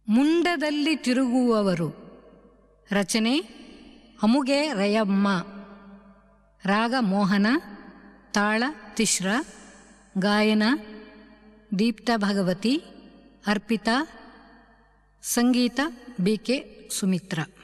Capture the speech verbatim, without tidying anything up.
ಮುಂಡದಲ್ಲಿ ತಿರುಗುವವರು. ರಚನೆ ಅಮುಗೆ ರಯಮ್ಮ. ರಾಗ ಮೋಹನ, ತಾಳ ತಿಶ್ರ, ಗಾಯನ ದೀಪ್ತ ಭಗವತಿ, ಅರ್ಪಿತಾ, ಸಂಗೀತ ಬಿ ಕೆ ಸುಮಿತ್ರ.